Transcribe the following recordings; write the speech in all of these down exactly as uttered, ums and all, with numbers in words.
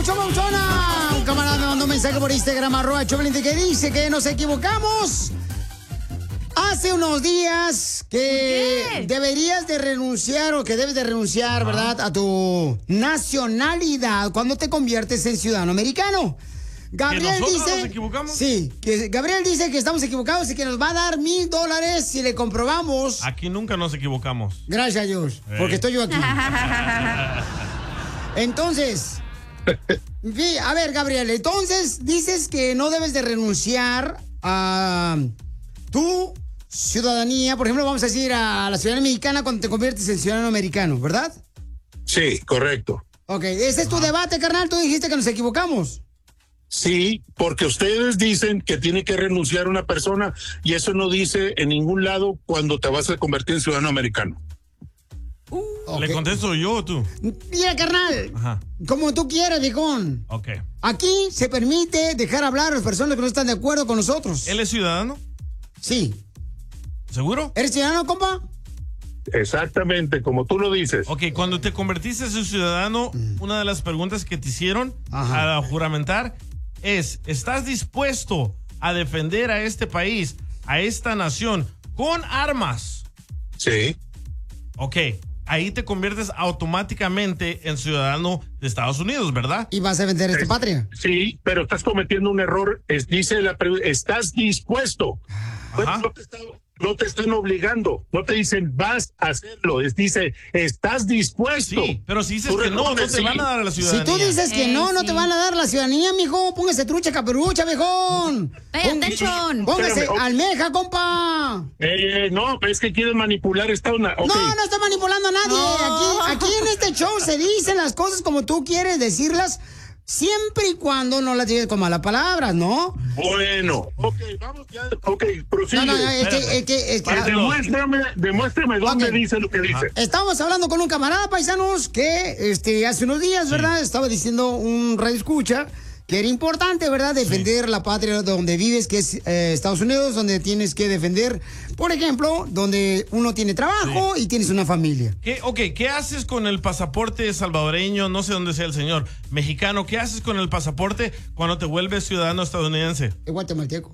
Poncho Mauzona. Un camarada me mandó un mensaje por Instagram, arroba Choplin, que dice que nos equivocamos hace unos días que deberías de renunciar o que debes de renunciar, ¿verdad?, a tu nacionalidad cuando te conviertes en ciudadano americano. Gabriel ¿Que nosotros dice, nos equivocamos? Sí, que Gabriel dice que estamos equivocados y que nos va a dar mil dólares si le comprobamos. Aquí nunca nos equivocamos. Gracias a Dios, Eh. porque estoy yo aquí. Entonces, sí, a ver, Gabriel, entonces dices que no debes de renunciar a tu ciudadanía. Por ejemplo, vamos a decir a la ciudadanía mexicana cuando te conviertes en ciudadano americano, ¿verdad? Sí, correcto. Ok, ese es tu debate, carnal. Tú dijiste que nos equivocamos. Sí, porque ustedes dicen que tiene que renunciar una persona y eso no dice en ningún lado cuando te vas a convertir en ciudadano americano. Uh, okay. ¿Le contesto yo o tú? Mira, carnal, Ajá. como tú quieras, viejón. Ok. Aquí se permite dejar hablar a las personas que no están de acuerdo con nosotros. ¿Él es ciudadano? Sí. ¿Seguro? ¿Eres ciudadano, compa? Exactamente, como tú lo dices. Ok, cuando te convertiste en ciudadano, mm. una de las preguntas que te hicieron Ajá. a juramentar es, ¿estás dispuesto a defender a este país, a esta nación, con armas? Sí. Ok, ahí te conviertes automáticamente en ciudadano de Estados Unidos, ¿verdad? Y vas a defender esta es, patria. Sí, pero estás cometiendo un error. Es, dice la pregunta, ¿estás dispuesto? Ajá. No te está, no te están obligando, no te dicen vas a hacerlo, es, dice estás dispuesto. Sí, pero si dices que no, no te sí. van a dar la ciudadanía. Si tú dices que eh, no, sí. no te van a dar la ciudadanía, mijo, póngase trucha caperucha, viejón. Pay attention. Póngase Espérame, almeja, compa. Eh, eh, no, es que quieres manipular esta una. Okay. No, no estoy manipulando a nadie. No. Aquí, aquí en este show se dicen las cosas como tú quieres decirlas, siempre y cuando no las digas con malas palabras, ¿no? Bueno, ok, vamos ya, ok, prosigue. No, no, no, es que, es que, es que Ay, demuéstrame, demuéstrame dónde okay. dice lo que dice. Estamos hablando con un camarada, paisanos, que este, hace unos días, sí. ¿verdad? Estaba diciendo un radio escucha que era importante, ¿verdad? Defender sí. la patria donde vives, que es eh, Estados Unidos, donde tienes que defender, por ejemplo, donde uno tiene trabajo sí. y tienes una familia. ¿Qué, ok, ¿qué haces con el pasaporte salvadoreño? No sé dónde sea el señor. Mexicano, ¿qué haces con el pasaporte cuando te vuelves ciudadano estadounidense? Es guatemalteco.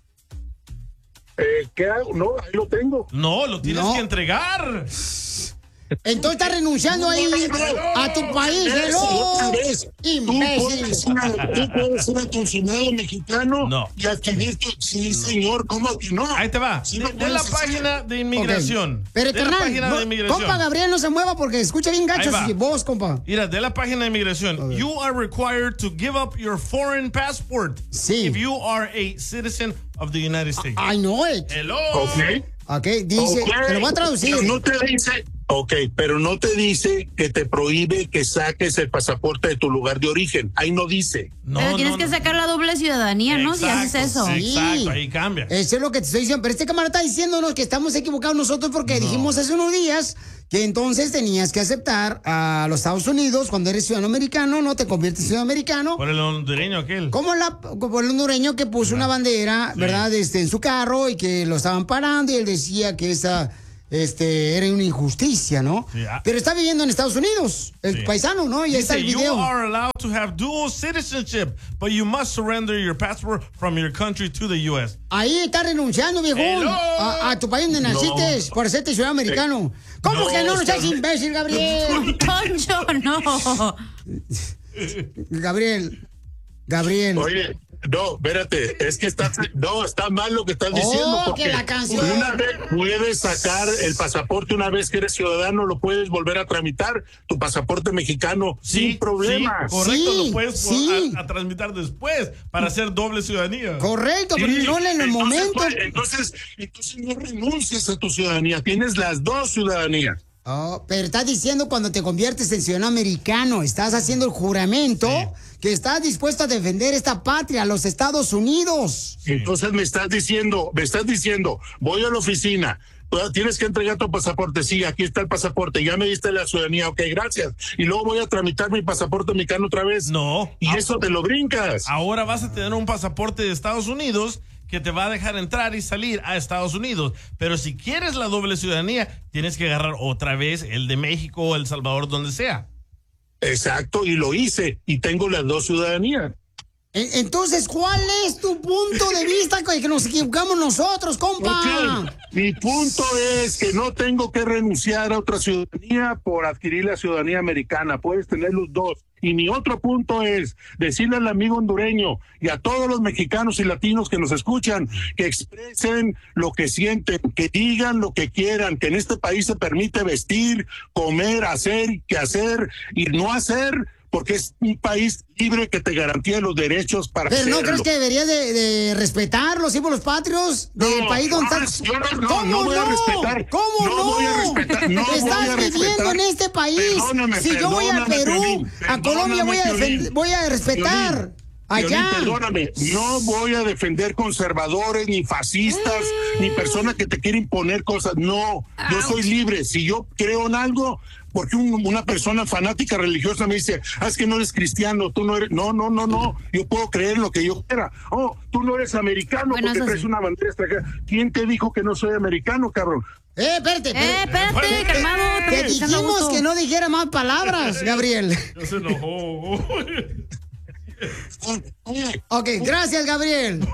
Eh, ¿Qué hago? No, ahí lo tengo. No, lo tienes no. que entregar. Entonces estás renunciando ahí a tu país, ¿no? Imbécil. Tú puedes ser aconcinado mexicano no. y adquirir tu... Sí, no. señor, ¿cómo que no? Ahí te va. Sí, de, de la página de inmigración. Okay. Pero, de carnal, la página no, de inmigración. compa Gabriel, no se mueva porque escucha bien gacho si vos, compa. Mira, de la página de inmigración. You are required to give up your foreign passport. Sí. If you are a citizen of the United States. I know it. Hello. Ok. Ok, dice, okay. te lo voy a traducir. Pero no te dice... Ok, pero no te dice que te prohíbe que saques el pasaporte de tu lugar de origen. Ahí no dice. No, pero tienes no, que sacar la doble ciudadanía, ¿no? Exacto, si haces eso. Sí, exacto, ahí cambia. Eso es lo que te estoy diciendo. Pero este camarada está diciéndonos que estamos equivocados nosotros porque no. dijimos hace unos días que entonces tenías que aceptar a los Estados Unidos cuando eres ciudadano americano, no te conviertes en ciudadano americano. Por el hondureño aquel. Como la, por el hondureño que puso no. una bandera, sí. ¿verdad? Este, en su carro y que lo estaban parando y él decía que esa... Este, era una injusticia, ¿no? Sí, ah. Pero está viviendo en Estados Unidos, el sí. paisano, ¿no? Y ahí está el video. You are allowed to have dual citizenship, but you must surrender your passport from your country to the U S Ahí está renunciando, viejón, a, a tu país donde naciste no. por hacerte ciudadano americano. ¿Cómo no, que no? No seas imbécil, Gabriel. Poncho, no. Gabriel, Gabriel. Oye. No, espérate, es que está, no, está mal lo que estás diciendo. Oh, porque que la canción. Una vez puedes sacar el pasaporte, una vez que eres ciudadano, lo puedes volver a tramitar, tu pasaporte mexicano, sí, sin problema. Sí, correcto, sí, lo puedes sí. a, a tramitar después para hacer doble ciudadanía. Correcto, sí, pero no en el entonces, momento. Pues, entonces, entonces no renuncies a tu ciudadanía, tienes las dos ciudadanías. Oh, pero estás diciendo cuando te conviertes en ciudadano americano, estás haciendo el juramento sí. que estás dispuesto a defender esta patria, los Estados Unidos. Sí. Entonces me estás diciendo, me estás diciendo, voy a la oficina, tienes que entregar tu pasaporte, sí, aquí está el pasaporte, ya me diste la ciudadanía, ok, gracias. Y luego voy a tramitar mi pasaporte americano otra vez. No. Y ah, eso te lo brincas. Ahora vas a tener un pasaporte de Estados Unidos que te va a dejar entrar y salir a Estados Unidos. Pero si quieres la doble ciudadanía, tienes que agarrar otra vez el de México o El Salvador, donde sea. Exacto, y lo hice, y tengo las dos ciudadanías. Entonces, ¿cuál es tu punto de vista que nos equivocamos nosotros, compa? Okay. Mi punto es que no tengo que renunciar a otra ciudadanía por adquirir la ciudadanía americana. Puedes tener los dos. Y mi otro punto es decirle al amigo hondureño y a todos los mexicanos y latinos que nos escuchan que expresen lo que sienten, que digan lo que quieran, que en este país se permite vestir, comer, hacer, que hacer y no hacer, porque es un país libre que te garantía los derechos para Pero hacerlo. ¿no crees que deberías de, de respetar los símbolos patrios del no, país donde no, estás? Yo no, no, ¿Cómo no voy no? a respetar. ¿Cómo no? No voy a respetar. No estás voy a viviendo respetar. en este país. Perdóname, si yo voy a Perú, Piolín, a Colombia voy a, Piolín, voy a respetar. Piolín, allá. Piolín, perdóname, no voy a defender conservadores, ni fascistas, ni personas que te quieren imponer cosas. No, yo soy libre. Si yo creo en algo, porque un, una persona fanática religiosa me dice, ah, es que no eres cristiano, tú no eres, no, no, no, no, yo puedo creer en lo que yo quiera. Oh, tú no eres americano bueno, porque traes sí. una bandera extranjera. ¿Quién te dijo que no soy americano, cabrón? Eh, espérate. Eh, espérate, calmado. Te dijimos que no dijera más palabras, Gabriel. No se enojó. Ok, gracias, Gabriel.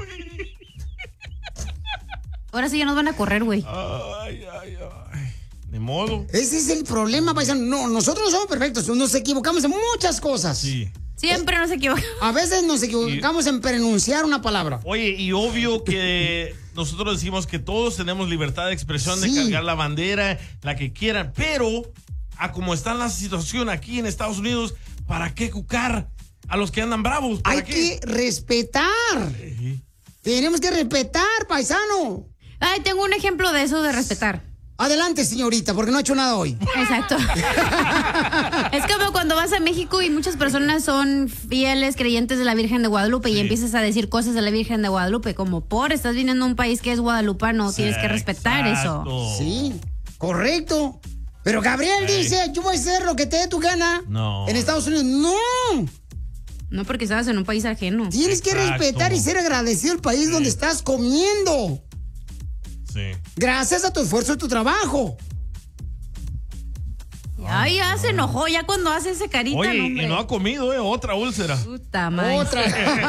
Ahora sí ya nos van a correr, güey. Ay, ay, ay. De modo. Ese es el problema, paisano. No, nosotros no somos perfectos. Nos equivocamos en muchas cosas. Sí. Siempre nos equivocamos. A veces nos equivocamos y... en pronunciar una palabra. Oye, y obvio que nosotros decimos que todos tenemos libertad de expresión, sí. de cargar la bandera, la que quieran, pero a como está la situación aquí en Estados Unidos, ¿para qué cucar a los que andan bravos? ¿Para Hay qué? que respetar. Sí. Tenemos que respetar, paisano. Ay, tengo un ejemplo de eso de respetar. Adelante, señorita, porque no ha hecho nada hoy. Exacto. Es como cuando vas a México y muchas personas son fieles creyentes de la Virgen de Guadalupe, sí. Y empiezas a decir cosas de la Virgen de Guadalupe, como por, estás viniendo a un país que es guadalupano, sí, tienes que respetar exacto. Eso. Sí, correcto. Pero Gabriel hey. dice, yo voy a hacer lo que te dé tu gana. No. En Estados Unidos, no. No, porque estabas en un país ajeno. Tienes exacto. que respetar y ser agradecido al país sí. donde estás comiendo. Sí. Gracias a tu esfuerzo y tu trabajo. Ay, ya se enojó, ya cuando hace ese carita. Oye, hombre. y no ha comido, ¿eh? Otra úlcera. Puta madre. Otra.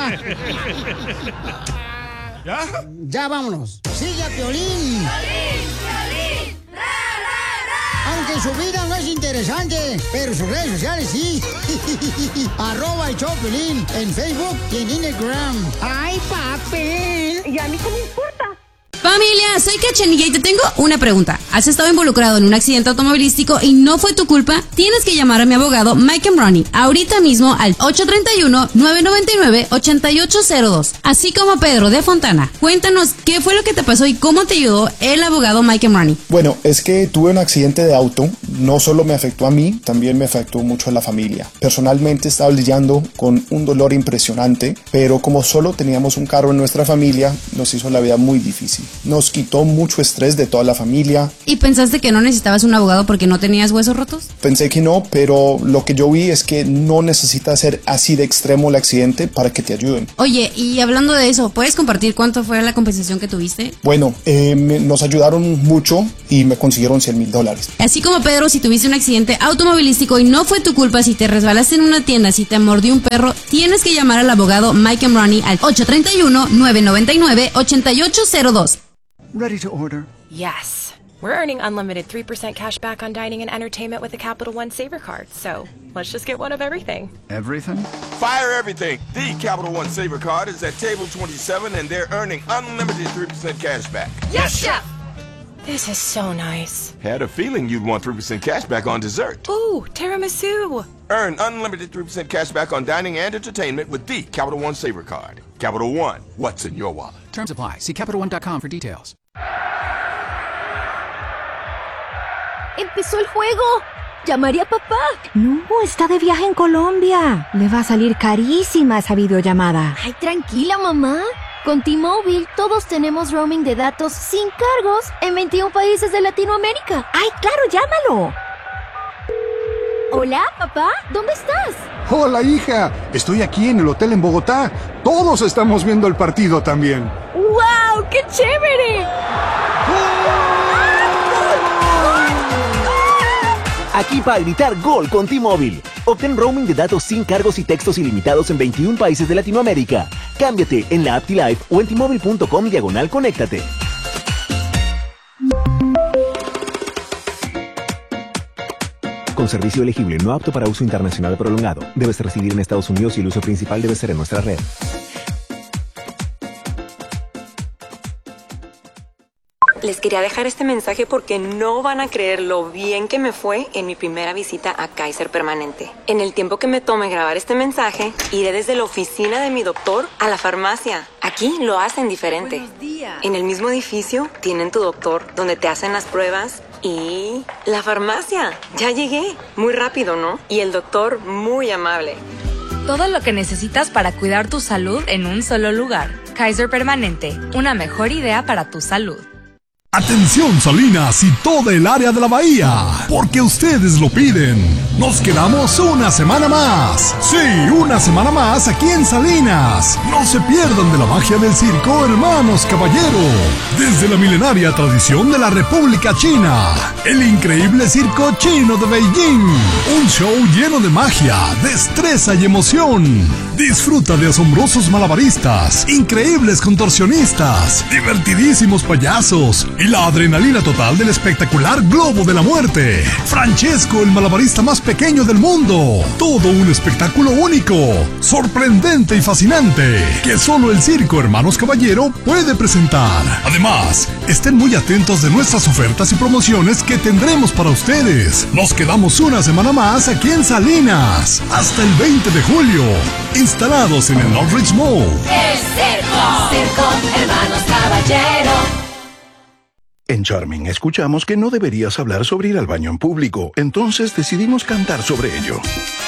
¿Ya? Ya vámonos. Sigue a Piolín. Piolín, Piolín, ra, ra, ra. Aunque su vida no es interesante, pero sus redes sociales sí. Arroba el show Piolín en Facebook y en Instagram. ¡Ay, papel! ¿Y a mí qué me importa? Familia, soy Cachanilla y te tengo una pregunta. ¿Has estado involucrado en un accidente automovilístico y no fue tu culpa? Tienes que llamar a mi abogado Mike Money ahorita mismo al ocho tres uno, nueve nueve nueve, ocho ocho cero dos. Así como Pedro de Fontana. Cuéntanos qué fue lo que te pasó y cómo te ayudó el abogado Mike Money. Bueno, es que tuve un accidente de auto. No solo me afectó a mí, también me afectó mucho a la familia. Personalmente estaba lidiando con un dolor impresionante, pero como solo teníamos un carro en nuestra familia, nos hizo la vida muy difícil. Nos quitó mucho estrés de toda la familia. ¿Y pensaste que no necesitabas un abogado porque no tenías huesos rotos? Pensé que no, pero lo que yo vi es que no necesita ser así de extremo el accidente para que te ayuden. Oye, y hablando de eso, ¿puedes compartir cuánto fue la compensación que tuviste? Bueno, eh, me, nos ayudaron mucho y me consiguieron cien mil dólares. Así como Pedro, si tuviste un accidente automovilístico y no fue tu culpa, si te resbalaste en una tienda, si te mordió un perro, tienes que llamar al abogado Mike Money al ocho tres uno, nueve nueve nueve, ocho ocho cero dos. Ready to order? Yes. We're earning unlimited three percent cash back on dining and entertainment with the Capital One Saver Card. So let's just get one of everything. Everything? Fire everything. The Capital One Saver Card is at table twenty-seven and they're earning unlimited three percent cash back. Yes, Chef! This is so nice. Had a feeling you'd want three percent cash back on dessert. Ooh, tiramisu. Earn unlimited three percent cash back on dining and entertainment with the Capital One Saver Card. Capital One, what's in your wallet? Terms apply. See Capital One dot com for details. ¡Empezó el juego! ¿Llamaré a papá? No, está de viaje en Colombia. Le va a salir carísima esa videollamada. Ay, tranquila, mamá. Con T-Mobile todos tenemos roaming de datos sin cargos en veintiún países de Latinoamérica. ¡Ay, claro, llámalo! Hola, papá, ¿dónde estás? Hola, hija. Estoy aquí en el hotel en Bogotá. Todos estamos viendo el partido también. ¡Wow! ¡Qué chévere! Aquí para gritar gol con T-Mobile. Obtén roaming de datos sin cargos y textos ilimitados en veintiún países de Latinoamérica. Cámbiate en la app T-Life o en T-Mobile punto com diagonal conéctate. Con servicio elegible no apto para uso internacional prolongado. Debes residir en Estados Unidos y el uso principal debe ser en nuestra red. Les quería dejar este mensaje porque no van a creer lo bien que me fue en mi primera visita a Kaiser Permanente. En el tiempo que me tome grabar este mensaje, iré desde la oficina de mi doctor a la farmacia. Aquí lo hacen diferente. Buenos días. En el mismo edificio tienen tu doctor, donde te hacen las pruebas y la farmacia. Ya llegué. Muy rápido, ¿no? Y el doctor muy amable. Todo lo que necesitas para cuidar tu salud en un solo lugar. Kaiser Permanente, una mejor idea para tu salud. Atención Salinas y toda el área de la bahía, porque ustedes lo piden. Nos quedamos una semana más. Sí, una semana más aquí en Salinas. No se pierdan de la magia del circo Hermanos Caballero. Desde la milenaria tradición de la República China, el increíble circo chino de Beijing. Un show lleno de magia, destreza y emoción. Disfruta de asombrosos malabaristas, increíbles contorsionistas, divertidísimos payasos y la adrenalina total del espectacular Globo de la Muerte. Francesco, el malabarista más pequeño del mundo. Todo un espectáculo único, sorprendente y fascinante, que solo el circo Hermanos Caballero puede presentar. Además, estén muy atentos de nuestras ofertas y promociones que tendremos para ustedes. Nos quedamos una semana más aquí en Salinas, hasta el veinte de julio, instalados en el Northridge Mall. El circo, circo Hermanos Caballero. En Charming escuchamos que no deberías hablar sobre ir al baño en público, entonces decidimos cantar sobre ello.